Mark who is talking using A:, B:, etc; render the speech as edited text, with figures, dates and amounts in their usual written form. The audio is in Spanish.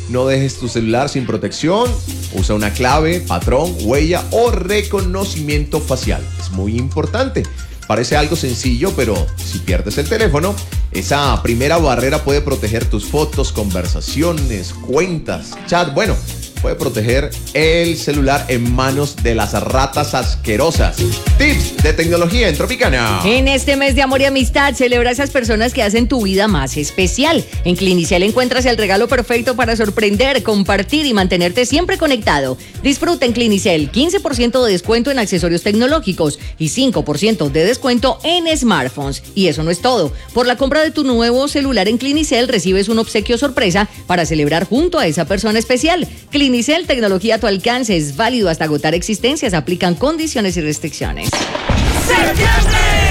A: No dejes tu celular sin protección. Usa una clave, patrón, huella o reconocimiento facial. Es muy importante. Parece algo sencillo, pero si pierdes el teléfono, esa primera barrera puede proteger tus fotos, conversaciones, cuentas, chat. Bueno, puede proteger el celular en manos de las ratas asquerosas. Tips de tecnología en Tropicana.
B: En este mes de amor y amistad, celebra a esas personas que hacen tu vida más especial. En Clinicel encuentras el regalo perfecto para sorprender, compartir y mantenerte siempre conectado. Disfruta en Clinicel 15% de descuento en accesorios tecnológicos y 5% de descuento en smartphones. Y eso no es todo. Por la compra de tu nuevo celular en Clinicel recibes un obsequio sorpresa para celebrar junto a esa persona especial. Clinicel, tecnología a tu alcance, es válido hasta agotar existencias, aplican condiciones y restricciones.
C: ¡Septiembre!